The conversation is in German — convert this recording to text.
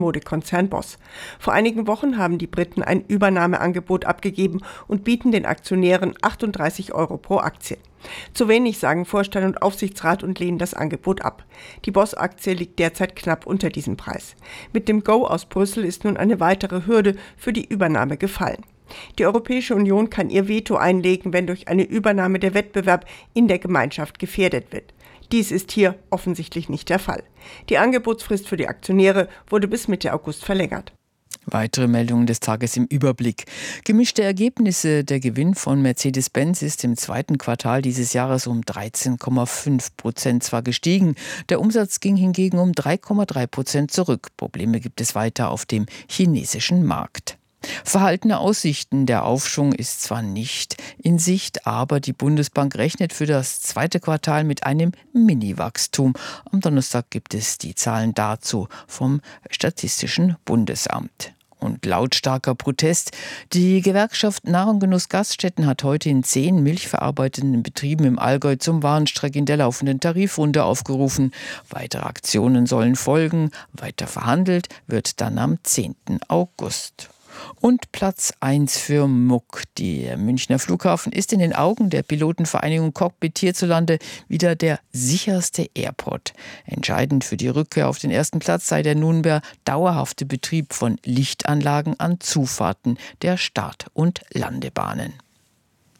Modekonzern Boss. Vor einigen Wochen haben die Briten ein Übernahmeangebot abgegeben und bieten den Aktionären 38 € pro Aktie. Zu wenig, sagen Vorstand und Aufsichtsrat und lehnen das Angebot ab. Die Boss-Aktie liegt derzeit knapp unter diesem Preis. Mit dem Go aus Brüssel ist nun eine weitere Hürde für die Übernahme gefallen. Die Europäische Union kann ihr Veto einlegen, wenn durch eine Übernahme der Wettbewerb in der Gemeinschaft gefährdet wird. Dies ist hier offensichtlich nicht der Fall. Die Angebotsfrist für die Aktionäre wurde bis Mitte August verlängert. Weitere Meldungen des Tages im Überblick. Gemischte Ergebnisse. Der Gewinn von Mercedes-Benz ist im zweiten Quartal dieses Jahres um 13,5% zwar gestiegen. Der Umsatz ging hingegen um 3,3% zurück. Probleme gibt es weiter auf dem chinesischen Markt. Verhaltene Aussichten. Der Aufschwung ist zwar nicht in Sicht, aber die Bundesbank rechnet für das zweite Quartal mit einem Mini-Wachstum. Am Donnerstag gibt es die Zahlen dazu vom Statistischen Bundesamt. Und lautstarker Protest. Die Gewerkschaft Nahrung Genuss Gaststätten hat heute in 10 milchverarbeitenden Betrieben im Allgäu zum Warnstreik in der laufenden Tarifrunde aufgerufen. Weitere Aktionen sollen folgen. Weiter verhandelt wird dann am 10. August. Und Platz 1 für Muck. Der Münchner Flughafen ist in den Augen der Pilotenvereinigung Cockpit hierzulande wieder der sicherste Airport. Entscheidend für die Rückkehr auf den ersten Platz sei der nunmehr dauerhafte Betrieb von Lichtanlagen an Zufahrten der Start- und Landebahnen.